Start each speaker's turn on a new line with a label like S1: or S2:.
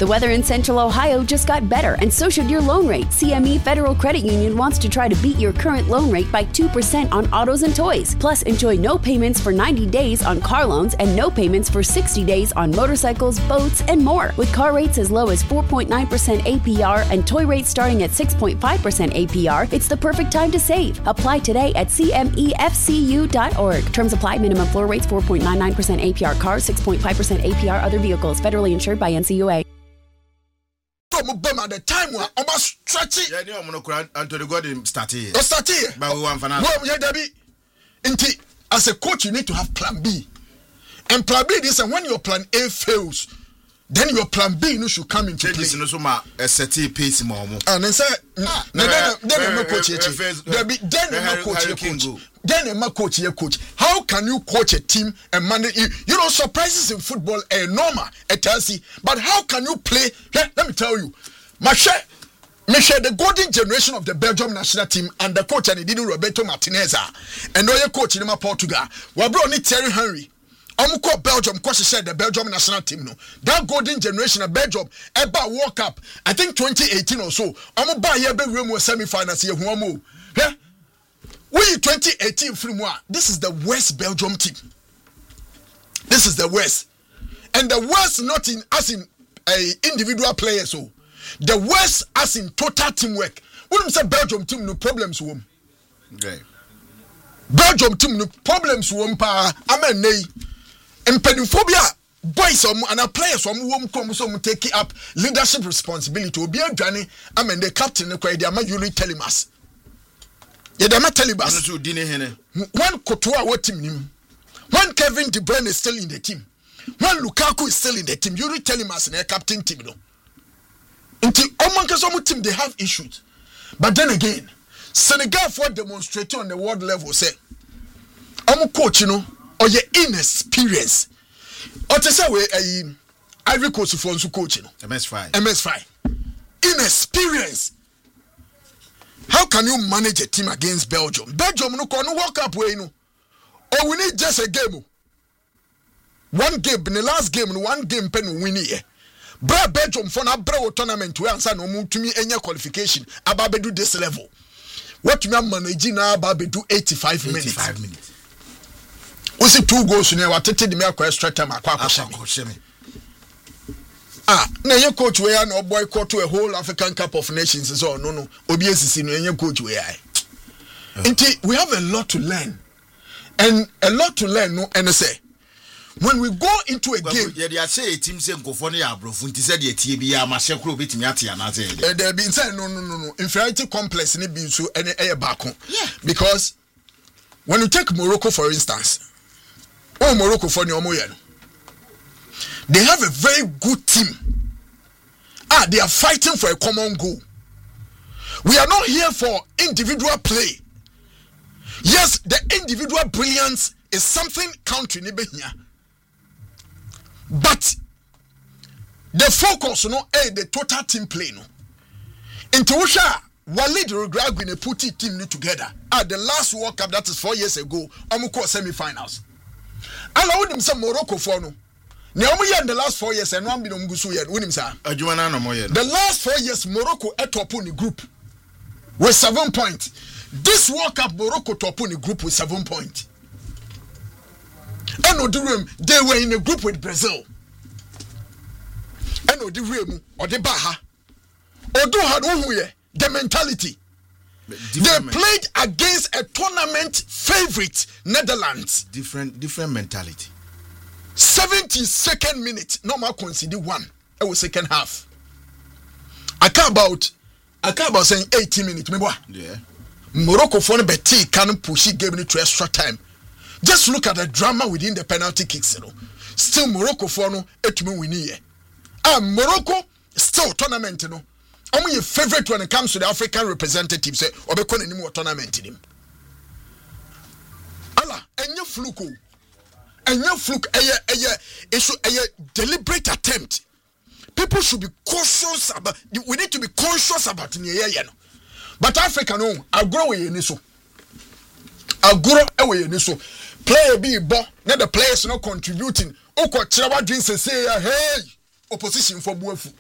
S1: The weather in Central Ohio just got better, and so should your loan rate. CME Federal Credit Union wants to try to beat your current loan rate by 2% on autos and toys. Plus, enjoy no payments for 90 days on car loans and no payments for 60 days on motorcycles, boats, and more. With car rates as low as 4.9% APR and toy rates starting at 6.5% APR, it's the perfect time to save. Apply today at cmefcu.org. Terms apply. Minimum floor rates 4.99% APR cars, 6.5% APR other vehicles. Federally insured by NCUA.
S2: At the time when almost stretchy.
S3: Yeah, I'm going to Anthony Gordon started.
S2: But we want financial. Well, yeah, Debbie. As a coach, you need to have plan B. And plan B is when your plan A fails, then your plan B should come into play.
S3: This is a set pace more.
S2: And then say, then I'm coach. Then I'm coach. How can you coach a team and manage? You know, surprises in football are normal at Chelsea, but how can you play? Let me tell you, the golden generation of the Belgium national team and the coach and Roberto Martinez and no coach in Portugal. We brought Thierry Henry. Call Belgium because she said the Belgium national team no. That golden generation of Belgium about World Cup, I think 2018 or so. I'm buy here be room semi-finals here. Yeah. We 2018 from what? This is the worst Belgium team. This is the worst. And the worst not in as in individual players so. The worst as in total teamwork. When we say Belgium team no problems with.
S3: Okay.
S2: Belgium team no problems with pa amen nay. Impedimophobia boys and players who come so take up leadership responsibility will be a journey. I mean the captain the Yuri Telemas. Yeah, they are telling us. When Courtois what team him. When Kevin De Bruyne is still in the team. When Lukaku is still in the team, Yuri Telemas and their captain team no. Until Omankasomu team they have issues. But then again, Senegal for demonstrating on the world level say, I'm coach, you know, or your inexperience. Or to say we Ivory Coast for coach, you know. MS5. Inexperience. How can you manage a team against Belgium? Belgium no can walk up way no. Or we need just a game. One game, in the last game, one game pen win here. Bra Belgium for na bra tournament we answer no move to me any qualification about do this level. What you managing now about do 85 minutes. 85 minutes. We see 2 goals near what take me extra time akwa. Na your coach we are no boycott to a whole African Cup of Nations so no obi asisi no your coach we are. We have a lot to learn. And a lot to learn no and say when we go into a game
S3: they say team say go for na abrofo nti say the tie bia ma shekro betimi atia na say
S2: there be say no inferiority complex ni be so any back on because when you take Morocco for instance Morocco for ni omo no they have a very good team they are fighting for a common goal. We are not here for individual play. Yes, the individual brilliance is something country ni be here. But the focus the total team play no. Into Usha Walid Regragui put team together. The last World Cup that is 4 years ago, amuko semi-finals. Allow them some Morocco for no. In the last 4 years and one been Mugusu yet win him sir. The last 4 years Morocco at top on the group with 7 points. This World Cup Morocco top on the group with 7 points. And they were in a group with Brazil. And or the Baha. Odo had the mentality. They played against a tournament favorite, Netherlands.
S3: Different mentality.
S2: 72nd minute, no more conceded one. It was second half. I care about saying 80 minutes.
S3: Yeah.
S2: Morocco for the Betty can push it, gave it to extra time. Just look at the drama within the penalty kicks. Still Morocco for no etumi win here. Morocco still tournament. I'm your favorite when it comes to the African representatives. Say, or be calling him tournament in him. Allah, and your fluke. And your fluke, a deliberate attempt. People should be cautious about. We need to be conscious about it. But Africa no, I grow away in this. Player be bo, not the players not contributing. Oko Chilawa drinks and say, hey, opposition for Buefu.